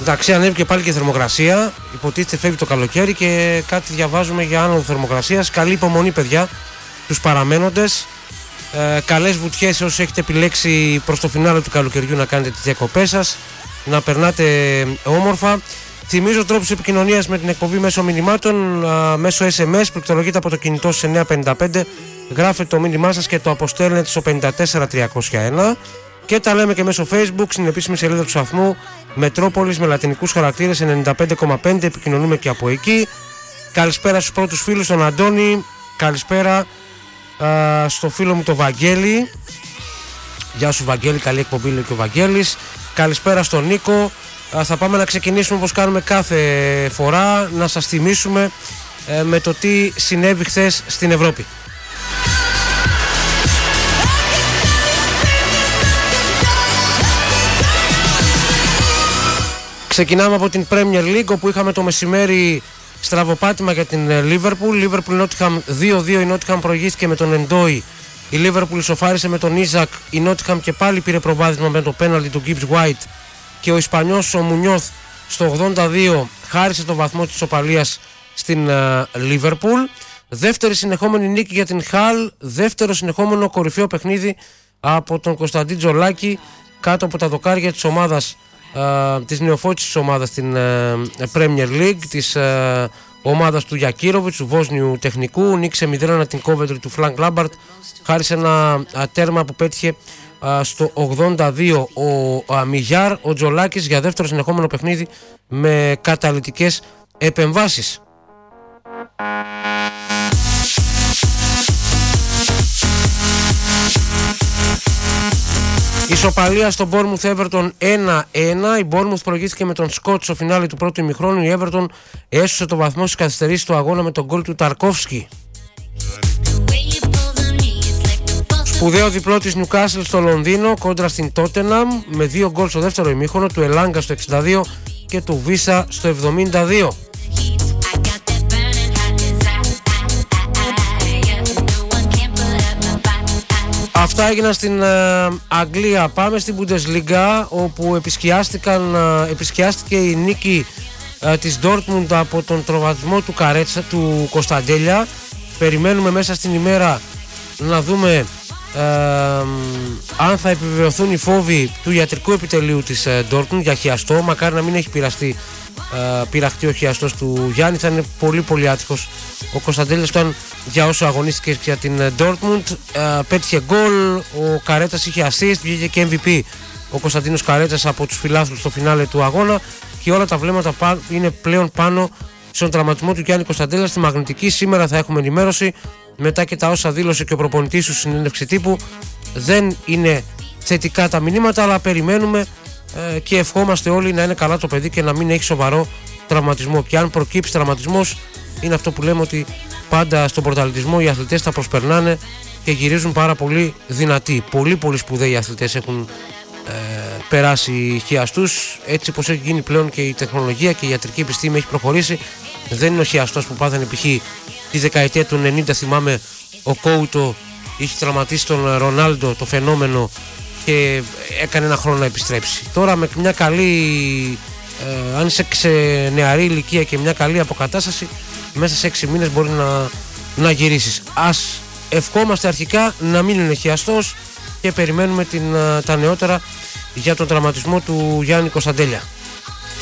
Εντάξει, ανέβηκε πάλι και θερμοκρασία. Υποτίθεται φεύγει το καλοκαίρι και κάτι διαβάζουμε για άνοδο θερμοκρασίας. Καλή υπομονή, παιδιά, τους παραμένοντες. Καλές βουτιές όσοι έχετε επιλέξει προς το φινάλε του καλοκαιριού να κάνετε τις διακοπές σας. Να περνάτε όμορφα. Θυμίζω τρόπους επικοινωνίας με την εκπομπή μέσω μηνυμάτων, μέσω SMS, πληκτρολογείτε από το κινητό σε 955, γράφετε το μήνυμά σας και το αποστέλνετε στο 54301 και τα λέμε και μέσω Facebook στην επίσημη σελίδα του σταθμού Μετρόπολης με λατινικούς χαρακτήρες 95,5, επικοινωνούμε και από εκεί. Καλησπέρα στους πρώτους φίλους, τον Αντώνη, καλησπέρα στο φίλο μου τον Βαγγέλη. Γεια σου Βαγγέλη, καλή εκπομπή λέει και ο Βαγγέλης. Καλησπέρα στον Νίκο. Θα πάμε να ξεκινήσουμε όπως κάνουμε κάθε φορά, να σας θυμίσουμε με το τι συνέβη χθες στην Ευρώπη. Ξεκινάμε από την Premier League, όπου είχαμε το μεσημέρι στραβοπάτημα για την Liverpool. Liverpool Nottingham 2-2, η Nottingham προηγήθηκε με τον Εντόι. Η Liverpool ισοφάρισε με τον Ιζακ. Η Nottingham και πάλι πήρε προβάδισμα με το πέναλτι του Gibbs White. Και ο Ισπανιός ο Μουνιώθ στο 82 χάρισε το βαθμό της ισοπαλίας στην Liverpool. Δεύτερη συνεχόμενη νίκη για την Hull. Δεύτερο συνεχόμενο κορυφαίο παιχνίδι από τον Κωνσταντίν Τζολάκη κάτω από τα δοκάρια της ομάδας, της νεοφώτισης ομάδας στην Premier League, της ομάδας του Γιακύροβιτς, του Βόσνιου τεχνικού. Νίκησε 0-1 την Coventry του Φρανκ Λάμπαρτ. Χάρισε ένα τέρμα που πέτυχε στο 82 ο Μιγιάρ, ο Τζολάκης, για δεύτερο συνεχόμενο παιχνίδι με καταλυτικές επεμβάσεις. Ισοπαλία στο Bournemouth Everton 1-1. Η Bournemouth προηγήθηκε με τον Σκότ στο φινάλι του πρώτου ημιχρόνου. Η Everton έσωσε το βαθμό στις καθυστερήσεις του αγώνα με τον γκολ του Ταρκόφσκι. Σπουδαίο διπλό της Newcastle στο Λονδίνο κόντρα στην Tottenham με 2 γκολ στο δεύτερο ημίχρονο, του Ελάγκα στο 62 και του Βίσα στο 72. Αυτά έγιναν στην Αγγλία. Πάμε στην Bundesliga, όπου επισκιάστηκε η νίκη της Dortmund από τον τροβατισμό του Κωνσταντέλια. Περιμένουμε μέσα στην ημέρα να δούμε αν θα επιβεβαιωθούν οι φόβοι του ιατρικού επιτελείου της Dortmund για χιαστό. Μακάρι να μην έχει πειραχτεί ο χιαστός του Γιάννη. Θα είναι πολύ πολύ άτυχος ο Κωνσταντέλιας ήταν για όσο αγωνίστηκε για την Dortmund. Πέτυχε γκολ, ο Καρέτας είχε assist, βγήκε και MVP ο Κωνσταντίνος Καρέτας από τους φιλάθλους στο φινάλε του αγώνα και όλα τα βλέμματα είναι πλέον πάνω στον τραυματισμό του Γιάννη Κωνσταντέλια στη Μαγνητική. Σήμερα θα έχουμε ενημέρωση μετά και τα όσα δήλωσε και ο προπονητής του συνέντευξη τύπου. Δεν είναι θετικά τα μηνύματα, αλλά περιμένουμε και ευχόμαστε όλοι να είναι καλά το παιδί και να μην έχει σοβαρό τραυματισμό. Και αν προκύψει τραυματισμός, είναι αυτό που λέμε ότι πάντα στον πρωταθλητισμό οι αθλητές θα προσπερνάνε και γυρίζουν πάρα πολύ δυνατοί. Πολύ πολύ σπουδαίοι αθλητές έχουν περάσει χιαστούς, έτσι πως έχει γίνει πλέον και η τεχνολογία και η ιατρική επιστήμη έχει προχωρήσει. Δεν είναι ο χιαστός που πάθανε π.χ. τη δεκαετία του 90, θυμάμαι ο Κόουτο είχε τραυματίσει τον Ρονάλντο, το φαινόμενο, και έκανε ένα χρόνο να επιστρέψει. Τώρα με μια καλή, αν είσαι σε νεαρή ηλικία και μια καλή αποκατάσταση, μέσα σε 6 μήνες μπορεί να γυρίσεις. Ας ευχόμαστε αρχικά να μην είναι χιαστός και περιμένουμε τα νεότερα για τον τραυματισμό του Γιάννη Κωνσταντέλια.